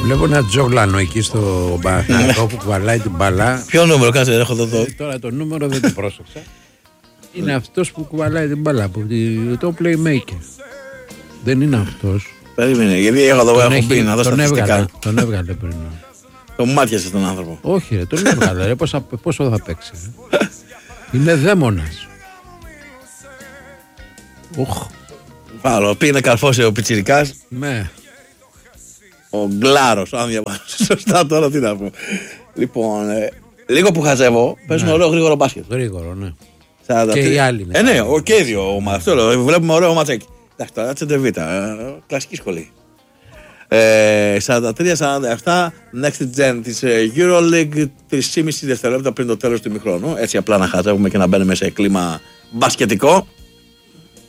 Βλέπω ένα Τζόγλανο εκεί στο Παναθηναϊκό που κουβαλάει την μπάλα. Ποιο νούμερο, κάτσε, έχω εδώ. Τώρα το νούμερο δεν το πρόσεξα. Είναι αυτός που κουβαλάει την μπάλα, το playmaker. Δεν είναι αυτός. Περίμενε, γιατί έχω πει να δω στατιστικά. Τον έβγαλε πριν. Τον μάτιασε τον άνθρωπο. Όχι, ρε, τον έβγαλε. Ρε, πόσο θα παίξει. Είναι δαίμονας. Πάλο, πήγαινε καρφώσει ο Πιτσιρικάς. Ναι. Ο Γκλάρος, αν διαβάζω σωστά τώρα, τι να πω. Λοιπόν, λίγο που χαζεύω, παίζουμε ωραίο γρήγορο μπάσκετ. Γρήγορο, ναι. Και οι άλλοι. Ναι, και οι δύο ομάδες. Βλέπουμε ωραίο ματσάκι. Εντάξει, τώρα τσεντεβίτα, κλασική σχολή. 43-47, next gen της EuroLeague, 3,5 δευτερόλεπτα πριν το τέλος του ημιχρόνου. Έτσι απλά να χαζεύουμε και να μπαίνουμε σε κλίμα μπασκετικό.